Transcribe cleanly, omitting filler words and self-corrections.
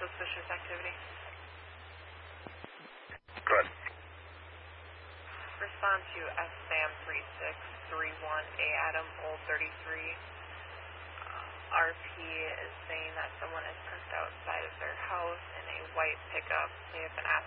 suspicious activity. Good. Respond to SSAM 3631A Adam Old 33. RP is saying that someone is parked outside of their house in a white pickup. They have been asked